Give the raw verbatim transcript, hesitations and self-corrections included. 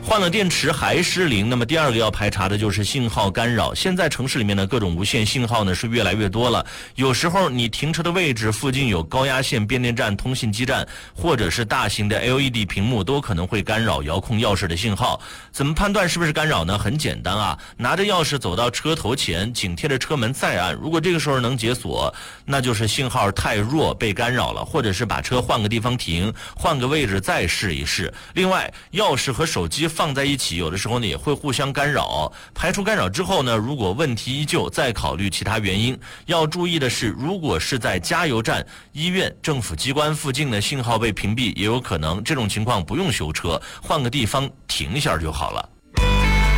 换了电池还失灵，那么第二个要排查的就是信号干扰。现在城市里面的各种无线信号呢是越来越多了，有时候你停车的位置附近有高压线变电站、通信基站，或者是大型的 L E D 屏幕，都可能会干扰遥控钥匙的信号。怎么判断是不是干扰呢？很简单啊，拿着钥匙走到车头前，紧贴着车门再按，如果这个时候能解锁，那就是信号太弱被干扰了，或者是把车换个地方停，换个位置再试一试。另外，钥匙和手机放在一起，有的时候呢也会互相干扰。排除干扰之后呢，如果问题依旧，再考虑其他原因。要注意的是，如果是在加油站、医院、政府机关附近的信号被屏蔽，也有可能这种情况不用修车，换个地方停一下就好了。